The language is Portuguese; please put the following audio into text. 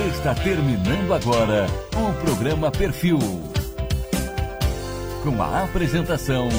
Está terminando agora o programa Perfil. Com a apresentação